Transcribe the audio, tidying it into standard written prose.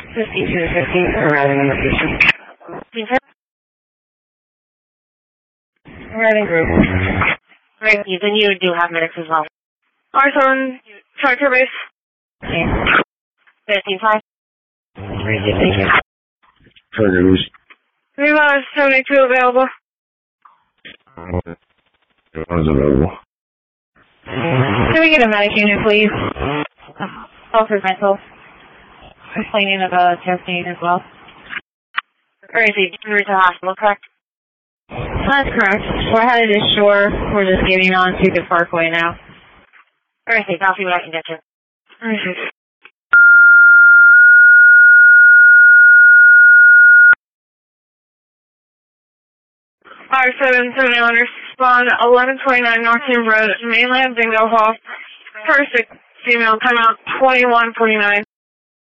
5250, arriving in the station. Arriving group. Thank you. Then you do have medics as well. R7, Tractor Base. Okay. 15-5. Very good, thank you. Trigger loose. Revive 72 available. One is available. Can we get a medic unit, please? Officer Rental. Complaining about testing as well. Or is he through to the hospital, correct? That's correct. We're headed to shore. We're just getting on to the Parkway now. Or is he? I'll see what I can get to. R7, 7 respond 1129 North Hume Road, mainland Bingo Hall. First female, timeout 2149.